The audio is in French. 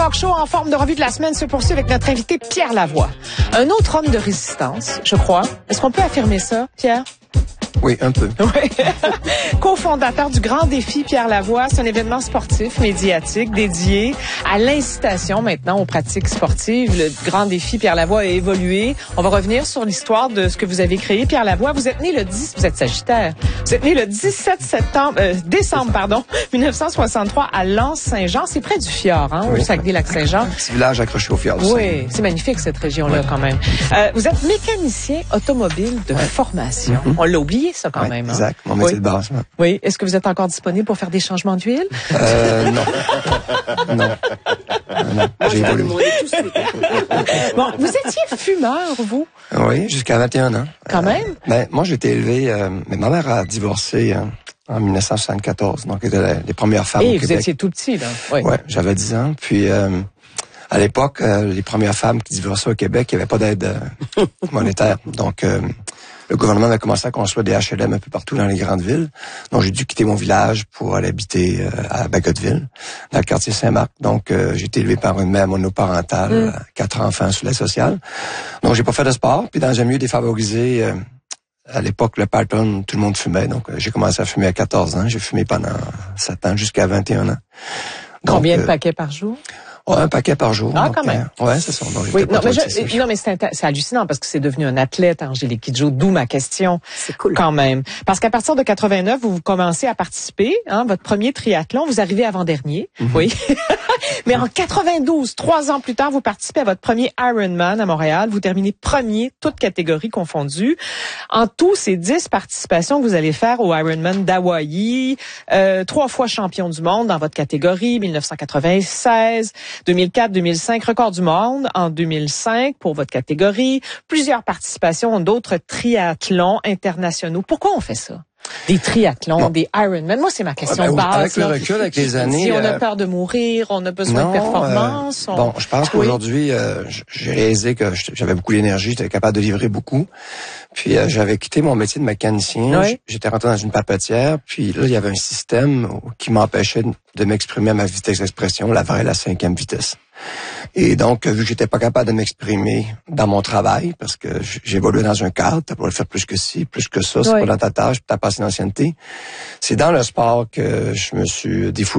Talk show en forme de revue de la semaine se poursuit avec notre invité Pierre Lavoie. Un autre homme de résistance, je crois. Est-ce qu'on peut affirmer ça, Pierre? Oui, un peu. Oui. Co-fondateur du Grand Défi Pierre Lavoie, c'est un événement sportif médiatique dédié à l'incitation maintenant aux pratiques sportives. Le Grand Défi Pierre Lavoie a évolué. On va revenir sur l'histoire de ce que vous avez créé, Pierre Lavoie. Vous êtes né vous êtes Sagittaire. Vous êtes né le 17 décembre 1963 à Lens-Saint-Jean. C'est près du fjord, hein, oui, au Saguenay-Lac-Saint-Jean. Petit village accroché au fjord. Oui, c'est magnifique cette région-là quand même. Vous êtes mécanicien automobile de formation. On l'a oublié ça quand même. Hein? Exact, mon métier de base. Oui. Est-ce que vous êtes encore disponible pour faire des changements d'huile? Non. J'ai évolué. Bon, vous étiez fumeur, vous? Oui, jusqu'à 21 ans. Quand même? Moi, j'ai été élevé, mais ma mère a divorcé en 1974, donc elle était les premières femmes au Québec. Vous étiez tout petit, là? Oui, j'avais 10 ans, puis... à l'époque, les premières femmes qui divorçaient au Québec, il n'y avait pas d'aide monétaire. Donc, le gouvernement avait commencé à construire des HLM un peu partout dans les grandes villes. Donc, j'ai dû quitter mon village pour aller habiter à Bagotville, dans le quartier Saint-Marc. Donc, j'ai été élevé par une mère monoparentale, 4 enfants sous l'aide sociale. Donc, j'ai pas fait de sport. Puis, dans un milieu défavorisé, à l'époque, le Parton, tout le monde fumait. Donc, j'ai commencé à fumer à 14 ans. J'ai fumé pendant 7 ans, jusqu'à 21 ans. Donc, combien de paquets par jour? Un paquet par jour. Ah, quand même. Ouais, c'est ça. Donc, mais c'est hallucinant parce que c'est devenu un athlète, Angélique Kidjo, d'où ma question. C'est cool. Quand même. Parce qu'à partir de 89, vous commencez à participer, votre premier triathlon, vous arrivez avant-dernier. Oui. Mais en 92, 3 ans plus tard, vous participez à votre premier Ironman à Montréal. Vous terminez premier, toutes catégories confondues. En tout, c'est 10 participations que vous allez faire au Ironman d'Hawaï. 3 fois champion du monde dans votre catégorie, 1996, 2004, 2005, record du monde en 2005 pour votre catégorie. Plusieurs participations d'autres triathlons internationaux. Pourquoi on fait ça? Des triathlons, des Ironman. Moi, c'est ma question de base. Avec le recul, avec les années... Si on a peur de mourir, on a besoin de performance. Je pense qu'aujourd'hui, j'ai réalisé que j'avais beaucoup d'énergie, j'étais capable de livrer beaucoup. Puis j'avais quitté mon métier de mécanicien. Oui. J'étais rentré dans une papetière. Puis là, il y avait un système qui m'empêchait de m'exprimer à ma vitesse d'expression, la vraie, la 5e vitesse. Et donc, vu que j'étais pas capable de m'exprimer dans mon travail, parce que j'évoluais dans un cadre, t'as pas le faire plus que ci, plus que ça, c'est pas dans ta tâche, t'as pas assez d'ancienneté. C'est dans le sport que je me suis défoulé.